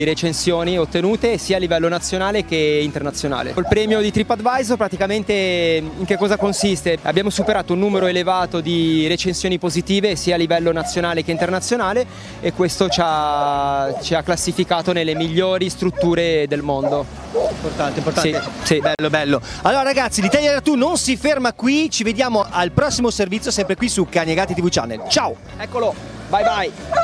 recensioni ottenute sia a livello nazionale che internazionale. Il premio di TripAdvisor praticamente in che cosa consiste? Abbiamo superato un numero elevato di recensioni positive sia a livello nazionale che internazionale e questo ci ha classificato nelle migliori strutture del mondo. Importante, importante. Sì, sì. Bello, bello. Allora ragazzi, l'Italia da Tu non si ferma qui, ci vediamo al prossimo servizio sempre qui su Cani e Gatti TV Channel. Ciao! Eccolo, bye bye!